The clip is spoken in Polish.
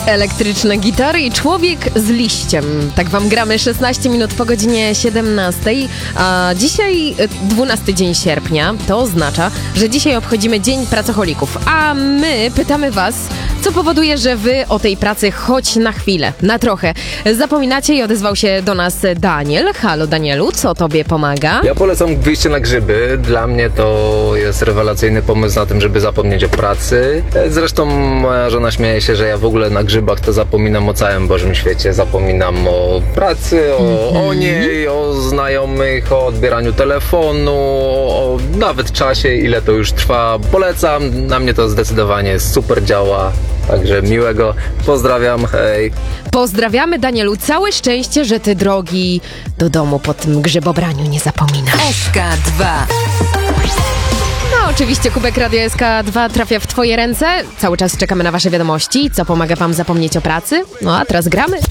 Elektryczne gitary i człowiek z liściem. Tak wam gramy 16 minut po godzinie 17. A dzisiaj 12 dzień sierpnia. To oznacza, że dzisiaj obchodzimy Dzień Pracocholików. A my pytamy was, co powoduje, że wy o tej pracy choć na chwilę, na trochę zapominacie i odezwał się do nas Daniel. Halo Danielu, co tobie pomaga? Ja polecam wyjście na grzyby. Dla mnie to jest rewelacyjny pomysł na tym, żeby zapomnieć o pracy. Zresztą moja żona śmieje się, że ja w ogóle na grzybach to zapominam o całym Bożym świecie. Zapominam o pracy, o niej, o znajomych, o odbieraniu telefonu, o nawet czasie, ile to już trwa. Polecam, na mnie to zdecydowanie super działa. Także miłego, pozdrawiam, hej. Pozdrawiamy Danielu, całe szczęście, że ty drogi do domu po tym grzybobraniu nie zapominasz. SK2. No oczywiście kubek Radia SK2 trafia w twoje ręce. Cały czas czekamy na wasze wiadomości, co pomaga wam zapomnieć o pracy. No a teraz gramy.